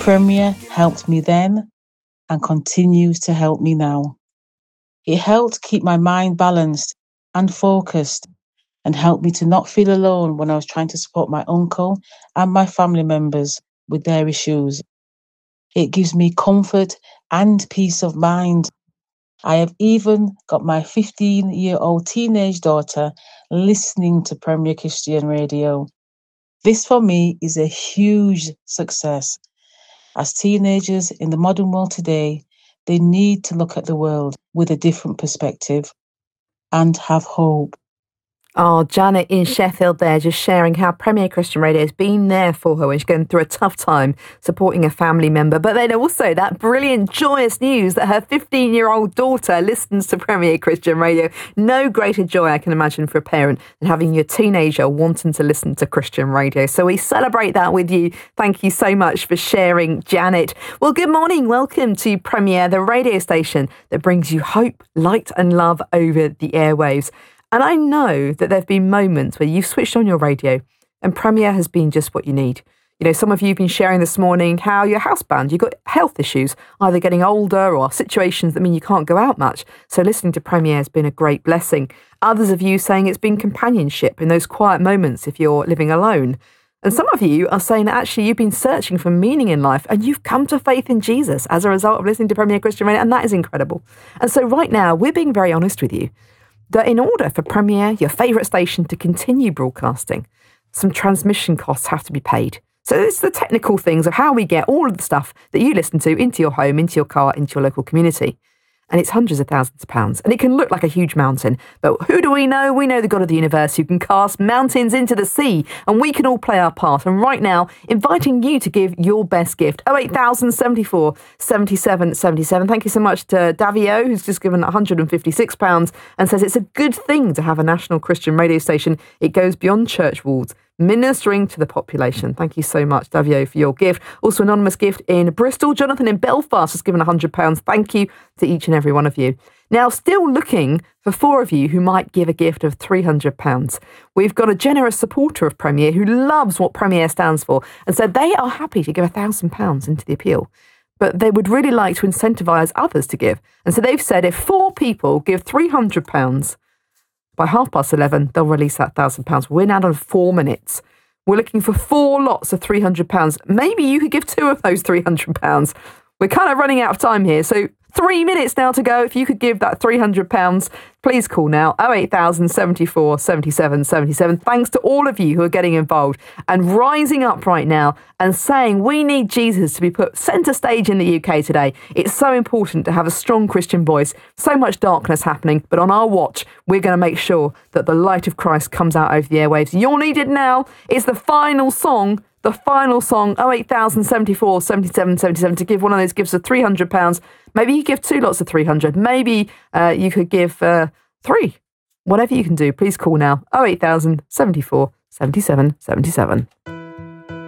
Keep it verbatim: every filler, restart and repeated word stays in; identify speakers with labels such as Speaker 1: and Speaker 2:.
Speaker 1: Premier helped me then and continues to help me now. It helped keep my mind balanced and focused and helped me to not feel alone when I was trying to support my uncle and my family members with their issues. It gives me comfort and peace of mind. I have even got my fifteen-year-old teenage daughter listening to Premier Christian Radio. This for me is a huge success. As teenagers in the modern world today, they need to look at the world with a different perspective and have hope.
Speaker 2: Oh, Janet in Sheffield there, just sharing how Premier Christian Radio has been there for her when she's going through a tough time supporting a family member. But then also that brilliant, joyous news that her fifteen-year-old daughter listens to Premier Christian Radio. No greater joy, I can imagine, for a parent than having your teenager wanting to listen to Christian radio. So we celebrate that with you. Thank you so much for sharing, Janet. Well, good morning. Welcome to Premier, the radio station that brings you hope, light and love over the airwaves. And I know that there have been moments where you've switched on your radio and Premier has been just what you need. You know, some of you have been sharing this morning how you're housebound, you've got health issues, either getting older or situations that mean you can't go out much. So listening to Premier has been a great blessing. Others of you saying it's been companionship in those quiet moments if you're living alone. And some of you are saying that actually you've been searching for meaning in life and you've come to faith in Jesus as a result of listening to Premier Christian Radio, and that is incredible. And so right now, we're being very honest with you that in order for Premier, your favourite station, to continue broadcasting, some transmission costs have to be paid. So it's the technical things of how we get all of the stuff that you listen to into your home, into your car, into your local community. And it's hundreds of thousands of pounds. And it can look like a huge mountain. But who do we know? We know the God of the universe who can cast mountains into the sea. And we can all play our part. And right now, inviting you to give your best gift. oh eight thousand seventy-four seventy-seven seventy-seven. Thank you so much to Davio, who's just given one hundred fifty-six pounds and says it's a good thing to have a national Christian radio station. It goes beyond church walls, ministering to the population. Thank you so much, Davio, for your gift. Also, anonymous gift in Bristol. Jonathan in Belfast has given one hundred pounds. Thank you to each and every one of you. Now, still looking for four of you who might give a gift of three hundred pounds. We've got a generous supporter of Premier who loves what Premier stands for, and so they are happy to give one thousand pounds into the appeal. But they would really like to incentivise others to give. And so they've said if four people give three hundred pounds, by half past eleven, they'll release that one thousand pounds. We're now on four minutes. We're looking for four lots of three hundred pounds. Maybe you could give two of those three hundred pounds. We're kind of running out of time here. So three minutes now to go. If you could give that three hundred pounds, please call now. oh eight thousand seventy-four seventy-seven seventy-seven. Thanks to all of you who are getting involved and rising up right now and saying we need Jesus to be put centre stage in the U K today. It's so important to have a strong Christian voice. So much darkness happening, but on our watch, we're going to make sure that the light of Christ comes out over the airwaves. You're needed now. It's the final song. The final song, oh eight thousand seventy-four seventy-seven seventy-seven, to give one of those gifts of three hundred pounds. Maybe you give two lots of three hundred. Maybe uh, you could give uh, three. Whatever you can do, please call now. oh eight thousand seventy-four seventy-seven seventy-seven.